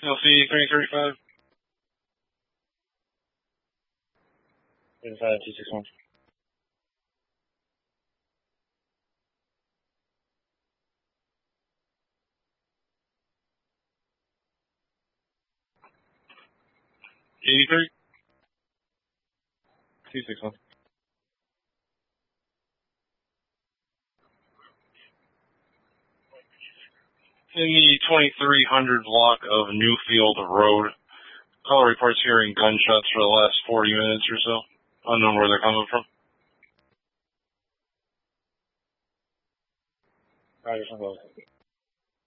LC 335. 261. $83. 261. In the 2300 block of Newfield Road. Caller reports hearing gunshots for the last 40 minutes or so. Unknown where they're coming from. Roger,